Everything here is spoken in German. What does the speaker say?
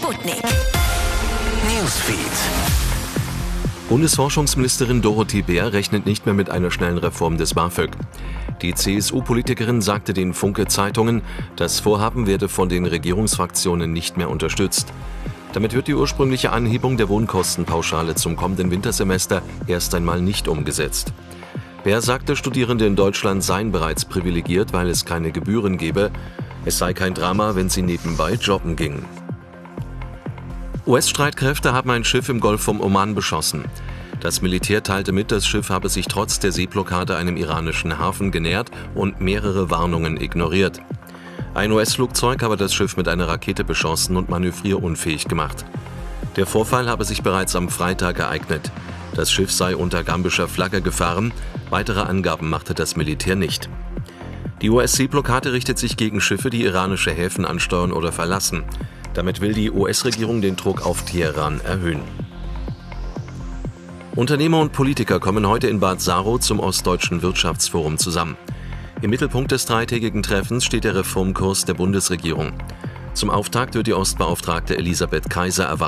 Sputnik Newsfeed. Bundesforschungsministerin Dorothee Bär rechnet nicht mehr mit einer schnellen Reform des BAföG. Die CSU-Politikerin sagte den Funke-Zeitungen, das Vorhaben werde von den Regierungsfraktionen nicht mehr unterstützt. Damit wird die ursprüngliche Anhebung der Wohnkostenpauschale zum kommenden Wintersemester erst einmal nicht umgesetzt. Bär sagte, Studierende in Deutschland seien bereits privilegiert, weil es keine Gebühren gebe. Es sei kein Drama, wenn sie nebenbei jobben gingen. US-Streitkräfte haben ein Schiff im Golf vom Oman beschossen. Das Militär teilte mit, das Schiff habe sich trotz der Seeblockade einem iranischen Hafen genähert und mehrere Warnungen ignoriert. Ein US-Flugzeug habe das Schiff mit einer Rakete beschossen und manövrierunfähig gemacht. Der Vorfall habe sich bereits am Freitag ereignet. Das Schiff sei unter gambischer Flagge gefahren. Weitere Angaben machte das Militär nicht. Die US-Seeblockade richtet sich gegen Schiffe, die iranische Häfen ansteuern oder verlassen. Damit will die US-Regierung den Druck auf Teheran erhöhen. Unternehmer und Politiker kommen heute in Bad Saro zum Ostdeutschen Wirtschaftsforum zusammen. Im Mittelpunkt des dreitägigen Treffens steht der Reformkurs der Bundesregierung. Zum Auftakt wird die Ostbeauftragte Elisabeth Kaiser erwartet.